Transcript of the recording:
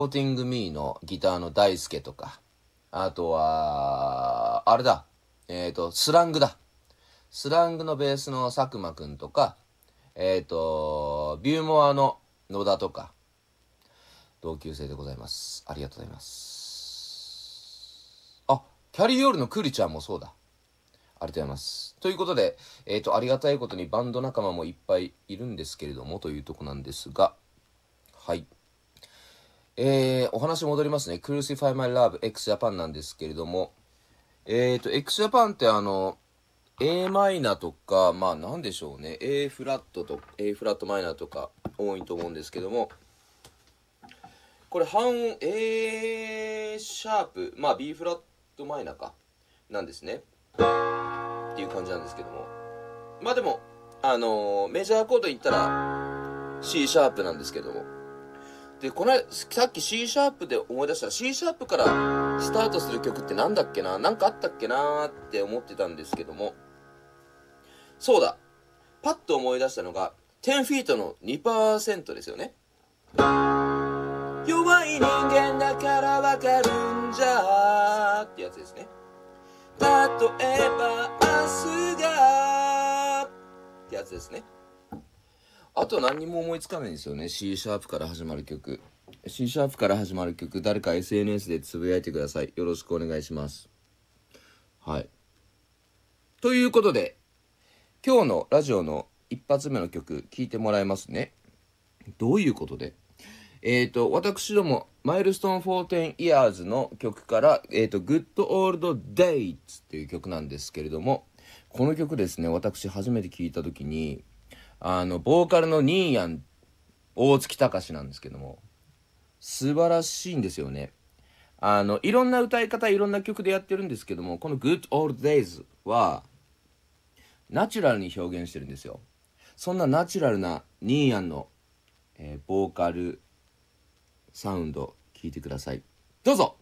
コーティングミーのギターの大輔とか、あとは、あれだ、スラングだ。スラングのベースの佐久間くんとか、ビューモアの野田とか、同級生でございます。ありがとうございます。あ、キャリーオールのクリちゃんもそうだ。ありがとうございます。ということで、ありがたいことにバンド仲間もいっぱいいるんですけれども、というとこなんですが、はい。お話戻りますね。Crucify My Love x Japan なんですけれども、x Japan ってA マイナーとか、まあなんでしょうね、A フラットと A フラットマイナーとか多いと思うんですけども、これ半音 A シャープ、まあ B フラットマイナーか、なんですね。っていう感じなんですけども。まあでも、メジャーコード言ったら C シャープなんですけども。で、さっき C シャープで思い出したら C シャープからスタートする曲ってなんだっけな、なんかあったっけなって思ってたんですけども、そうだ、パッと思い出したのが10フィートの 2% ですよね。弱い人間だからわかるんじゃってやつですね。例えば明日がってやつですね。あと何にも思いつかないんですよね。C シャープから始まる曲。C シャープから始まる曲、誰か SNS でつぶやいてください。よろしくお願いします。はい。ということで、今日のラジオの一発目の曲、聴いてもらえますね。どういうことで私ども、マイルストーン14 Years の曲から、Good Old Days っていう曲なんですけれども、この曲ですね、私初めて聴いたときに、ボーカルのニーヤン、大月隆なんですけども、素晴らしいんですよね。いろんな歌い方、いろんな曲でやってるんですけども、この Good Old Days は、ナチュラルに表現してるんですよ。そんなナチュラルなニーヤンの、ボーカルサウンド聞いてください。どうぞ。